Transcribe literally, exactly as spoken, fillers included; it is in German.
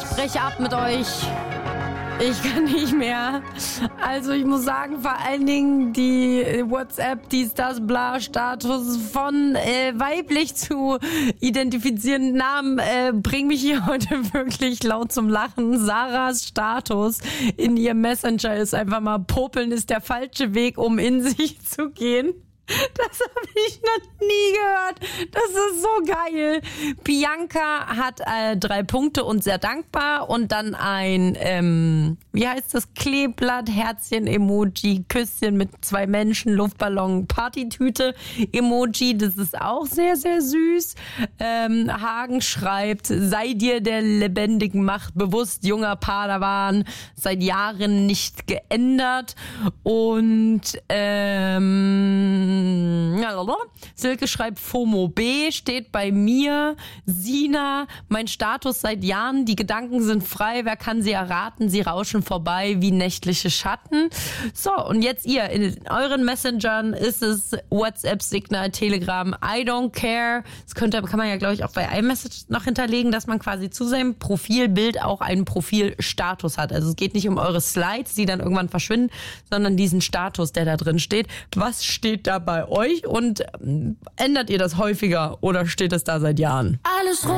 breche ab mit euch. Ich kann nicht mehr. Also ich muss sagen, vor allen Dingen die WhatsApp, dies, das, bla, Status von äh, weiblich zu identifizierenden Namen äh, bringen mich hier heute wirklich laut zum Lachen. Sarahs Status in ihrem Messenger ist einfach mal, popeln ist der falsche Weg, um in sich zu gehen. Das habe ich noch nie gehört. Das ist so geil. Bianca hat äh, drei Punkte und sehr dankbar. Und dann ein, ähm, wie heißt das? Kleeblatt, Herzchen, Emoji, Küsschen mit zwei Menschen, Luftballon, Partytüte, Emoji. Das ist auch sehr, sehr süß. Ähm, Hagen schreibt, sei dir der lebendigen Macht bewusst, junger Padawan, seit Jahren nicht geändert. Und ähm, Silke schreibt, FOMO B steht bei mir. Sina, mein Status seit Jahren, die Gedanken sind frei, wer kann sie erraten? Sie rauschen vorbei wie nächtliche Schatten. So, und jetzt ihr, in euren Messengern ist es WhatsApp, Signal, Telegram, I don't care. Das könnte, kann man ja, glaube ich, auch bei iMessage noch hinterlegen, dass man quasi zu seinem Profilbild auch einen Profilstatus hat. Also es geht nicht um eure Slides, die dann irgendwann verschwinden, sondern diesen Status, der da drin steht. Was steht da bei euch und ändert ihr das häufiger oder steht es da seit Jahren? Alles